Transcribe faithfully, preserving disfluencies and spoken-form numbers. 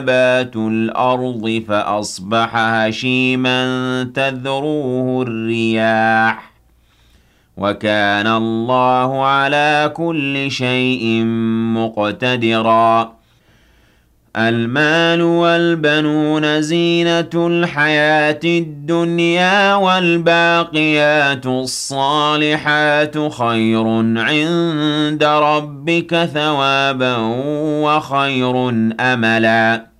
نبات الأرض فأصبح هشيما تذروه الرياح وكان الله على كل شيء مقتدرا المال والبنون زينة الحياة الدنيا والباقيات الصالحات خير عند ربك ثوابا وخير أملا